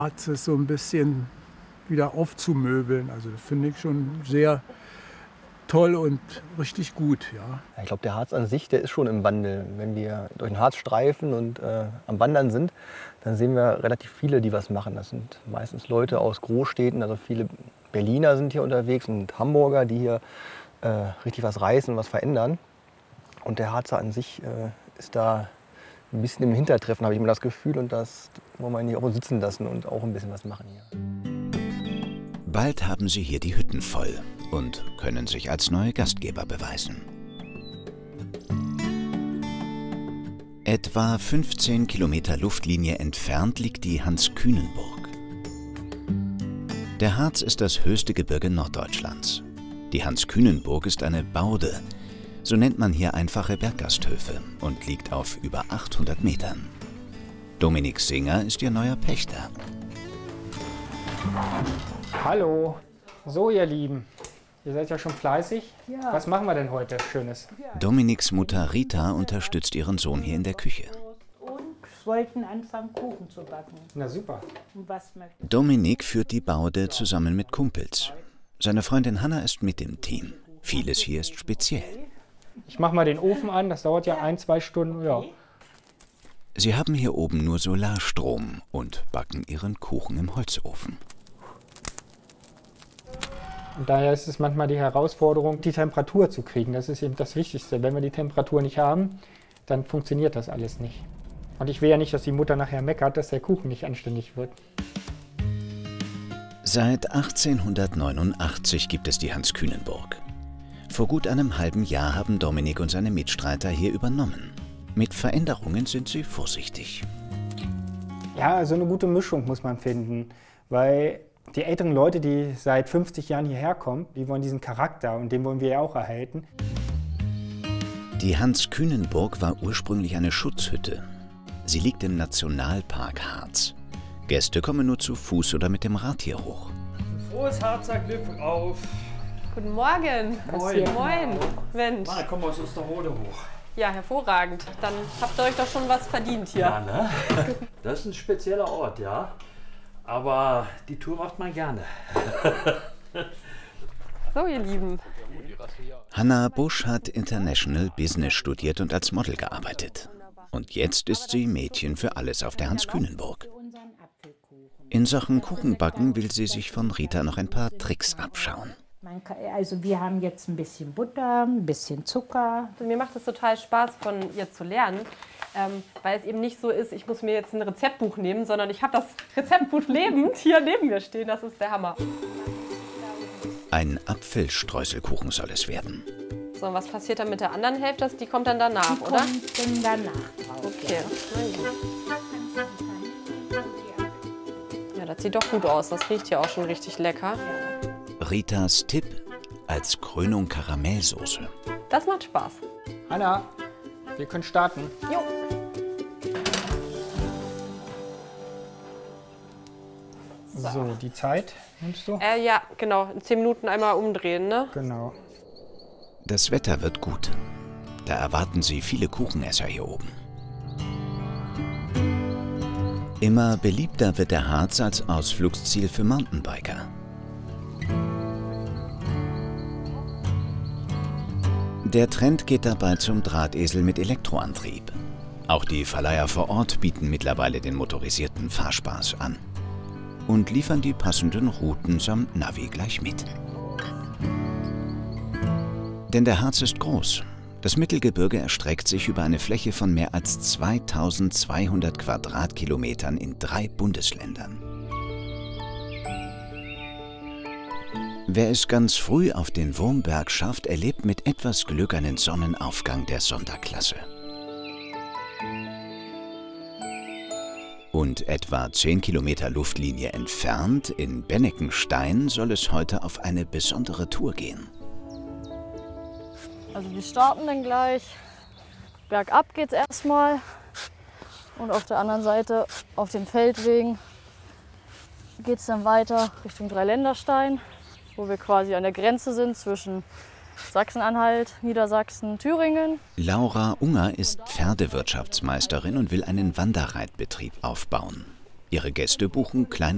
Harzes so ein bisschen wieder aufzumöbeln. Also das finde ich schon sehr toll und richtig gut. Ja. Ich glaube, der Harz an sich, der ist schon im Wandel. Wenn wir durch den Harz streifen und am Wandern sind, dann sehen wir relativ viele, die was machen. Das sind meistens Leute aus Großstädten, also viele Berliner sind hier unterwegs und Hamburger, die hier richtig was reißen und was verändern. Und der Harzer an sich ist da ein bisschen im Hintertreffen, habe ich immer das Gefühl. Und das wollen wir ihn hier auch sitzen lassen und auch ein bisschen was machen hier. Bald haben sie hier die Hütten voll und können sich als neue Gastgeber beweisen. Etwa 15 Kilometer Luftlinie entfernt liegt die Hans-Kühnen-Burg. Der Harz ist das höchste Gebirge Norddeutschlands. Die Hans-Kühnen-Burg ist eine Baude, so nennt man hier einfache Berggasthöfe, und liegt auf über 800 Metern. Dominik Singer ist ihr neuer Pächter. Hallo. So, ihr Lieben. Ihr seid ja schon fleißig. Ja. Was machen wir denn heute Schönes? Dominiks Mutter Rita unterstützt ihren Sohn hier in der Küche. Und wollten anfangen, Kuchen zu backen. Na super. Und was möchtest Dominik führt die Baude zusammen mit Kumpels. Seine Freundin Hanna ist mit im Team. Vieles hier ist speziell. Ich mache mal den Ofen an. Das dauert ja 1-2 Stunden. Ja. Sie haben hier oben nur Solarstrom und backen ihren Kuchen im Holzofen. Und daher ist es manchmal die Herausforderung, die Temperatur zu kriegen. Das ist eben das Wichtigste. Wenn wir die Temperatur nicht haben, dann funktioniert das alles nicht. Und ich will ja nicht, dass die Mutter nachher meckert, dass der Kuchen nicht anständig wird. Seit 1889 gibt es die Hans-Kühnen-Burg. Vor gut einem halben Jahr haben Dominik und seine Mitstreiter hier übernommen. Mit Veränderungen sind sie vorsichtig. Ja, so eine gute Mischung muss man finden, weil die älteren Leute, die seit 50 Jahren hierher kommen, die wollen diesen Charakter und den wollen wir ja auch erhalten. Die Hans-Kühnen-Burg war ursprünglich eine Schutzhütte. Sie liegt im Nationalpark Harz. Gäste kommen nur zu Fuß oder mit dem Rad hier hoch. Frohes Harzer Glück auf! Guten Morgen. Moin. Moin. Mensch. Na, kommen wir aus Osterrode hoch. Ja, hervorragend. Dann habt ihr euch doch schon was verdient hier. Ja, ne? Das ist ein spezieller Ort, ja. Aber die Tour macht man gerne. So, ihr Lieben. Hanna Busch hat International Business studiert und als Model gearbeitet. Und jetzt ist sie Mädchen für alles auf der Hans-Kühnen-Burg. In Sachen Kuchenbacken will sie sich von Rita noch ein paar Tricks abschauen. Also wir haben jetzt ein bisschen Butter, ein bisschen Zucker. Mir macht es total Spaß, von ihr zu lernen, weil es eben nicht so ist, ich muss mir jetzt ein Rezeptbuch nehmen, sondern ich habe das Rezeptbuch lebend hier neben mir stehen. Das ist der Hammer. Ein Apfelstreuselkuchen soll es werden. So, und was passiert dann mit der anderen Hälfte? Die kommt dann danach, Die oder? kommt dann danach drauf. Okay. Ja, das sieht doch gut aus. Das riecht ja auch schon richtig lecker. Ritas Tipp: als Krönung Karamellsoße. Das macht Spaß. Hanna, wir können starten. Jo. So, die Zeit nimmst du? Ja, genau. In 10 Minuten einmal umdrehen, ne? Genau. Das Wetter wird gut. Da erwarten sie viele Kuchenesser hier oben. Immer beliebter wird der Harz als Ausflugsziel für Mountainbiker. Der Trend geht dabei zum Drahtesel mit Elektroantrieb. Auch die Verleiher vor Ort bieten mittlerweile den motorisierten Fahrspaß an und liefern die passenden Routen samt Navi gleich mit. Denn der Harz ist groß. Das Mittelgebirge erstreckt sich über eine Fläche von mehr als 2200 Quadratkilometern in 3 Bundesländern. Wer es ganz früh auf den Wurmberg schafft, erlebt mit etwas Glück einen Sonnenaufgang der Sonderklasse. Und etwa 10 Kilometer Luftlinie entfernt, in Benneckenstein, soll es heute auf eine besondere Tour gehen. Also wir starten dann gleich. Bergab geht's erstmal. Und auf der anderen Seite, auf den Feldwegen, geht es dann weiter Richtung Dreiländerstein, wo wir quasi an der Grenze sind zwischen Sachsen-Anhalt, Niedersachsen, Thüringen. Laura Unger ist Pferdewirtschaftsmeisterin und will einen Wanderreitbetrieb aufbauen. Ihre Gäste buchen kleine